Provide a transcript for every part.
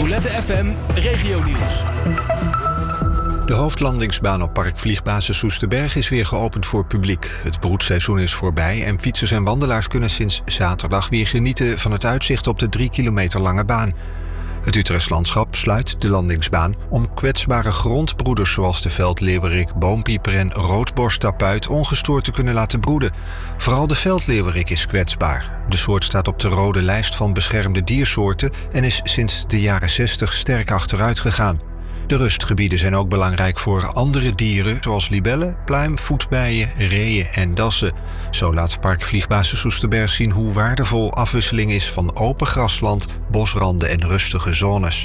Roulette FM Regionieuws. De hoofdlandingsbaan op Park Vliegbasis Soesterberg is weer geopend voor publiek. Het broedseizoen is voorbij en fietsers en wandelaars kunnen sinds zaterdag weer genieten van het uitzicht op de 3 kilometer lange baan. Het Utrechts Landschap sluit de landingsbaan om kwetsbare grondbroeders zoals de veldleeuwerik, boompieper en roodborsttapuit ongestoord te kunnen laten broeden. Vooral de veldleeuwerik is kwetsbaar. De soort staat op de rode lijst van beschermde diersoorten en is sinds de jaren 60 sterk achteruit gegaan. De rustgebieden zijn ook belangrijk voor andere dieren zoals libellen, pluim, voetbijen, reeën en dassen. Zo laat Park Vliegbasis Soesterberg zien hoe waardevol afwisseling is van open grasland, bosranden en rustige zones.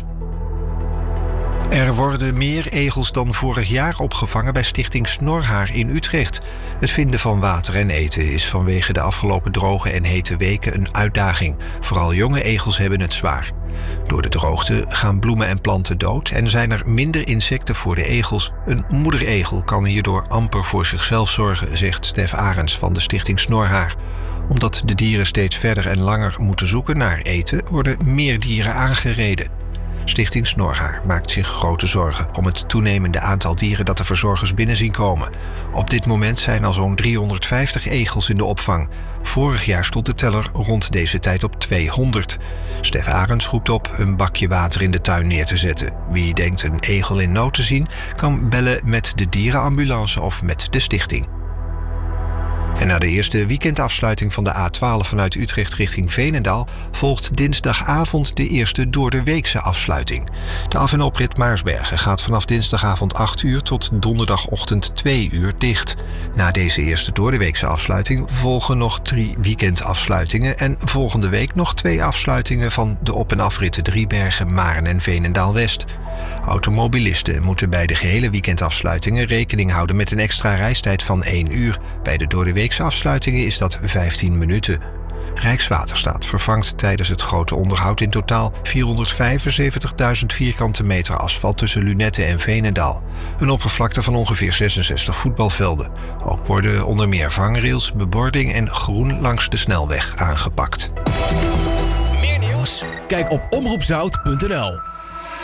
Er worden meer egels dan vorig jaar opgevangen bij Stichting Snorhaar in Utrecht. Het vinden van water en eten is vanwege de afgelopen droge en hete weken een uitdaging. Vooral jonge egels hebben het zwaar. Door de droogte gaan bloemen en planten dood en zijn er minder insecten voor de egels. Een moederegel kan hierdoor amper voor zichzelf zorgen, zegt Stef Arends van de Stichting Snorhaar. Omdat de dieren steeds verder en langer moeten zoeken naar eten, worden meer dieren aangereden. Stichting Snorhaar maakt zich grote zorgen om het toenemende aantal dieren dat de verzorgers binnen zien komen. Op dit moment zijn al zo'n 350 egels in de opvang. Vorig jaar stond de teller rond deze tijd op 200. Stef Arends roept op een bakje water in de tuin neer te zetten. Wie denkt een egel in nood te zien, kan bellen met de dierenambulance of met de stichting. En na de eerste weekendafsluiting van de A12 vanuit Utrecht richting Veenendaal volgt dinsdagavond de eerste doordeweekse afsluiting. De af- en oprit Maarsbergen gaat vanaf dinsdagavond 8 uur tot donderdagochtend 2 uur dicht. Na deze eerste doordeweekse afsluiting volgen nog 3 weekendafsluitingen en volgende week nog 2 afsluitingen van de op- en afritten Driebergen, Maren en Veenendaal-West. Automobilisten moeten bij de gehele weekendafsluitingen rekening houden met een extra reistijd van 1 uur. Bij de doordeweekse afsluitingen is dat 15 minuten. Rijkswaterstaat vervangt tijdens het grote onderhoud in totaal 475.000 vierkante meter asfalt tussen Lunetten en Veenendaal. Een oppervlakte van ongeveer 66 voetbalvelden. Ook worden onder meer vangrails, bebording en groen langs de snelweg aangepakt. Meer nieuws? Kijk op omroepzout.nl.